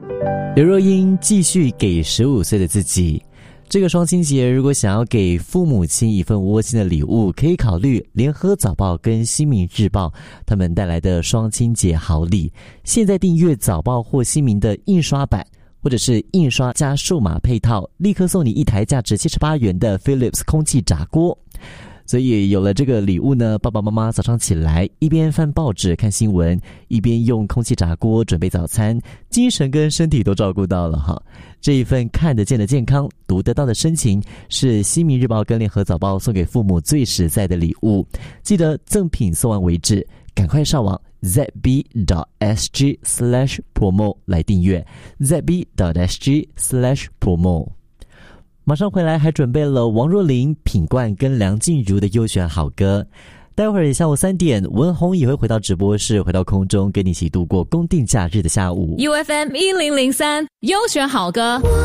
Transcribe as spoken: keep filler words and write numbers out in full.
刘若英继续给十五岁的自己。这个双亲节，如果想要给父母亲一份窝心的礼物，可以考虑联合早报跟新民日报他们带来的双亲节好礼。现在订阅早报或新民的印刷版，或者是印刷加数码配套，立刻送你一台价值七十八元的 Philips 空气炸锅。所以有了这个礼物呢，爸爸妈妈早上起来一边翻报纸看新闻，一边用空气炸锅准备早餐，精神跟身体都照顾到了哈。这一份看得见的健康，读得到的深情，是新民日报跟联合早报送给父母最实在的礼物。记得赠品送完为止，赶快上网 z b dot s g slash promo 来订阅 z b dot s g slash promo。马上回来，还准备了王若琳、品冠跟梁静茹的优选好歌。待会儿下午三点，文宏也会回到直播室，回到空中，跟你一起度过公定假日的下午。 U F M 一零零三优选好歌。